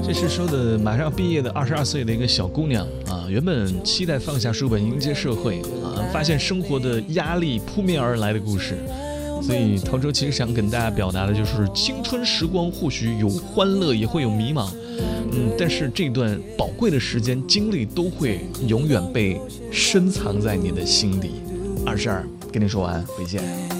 这是说的马上要毕业的22岁的一个小姑娘啊，原本期待放下书本迎接社会啊，发现生活的压力扑面而来的故事。所以陶喆其实想跟大家表达的就是，青春时光或许有欢乐，也会有迷茫，但是这段宝贵的时间经历都会永远被深藏在你的心里。22，跟你说晚安，回见。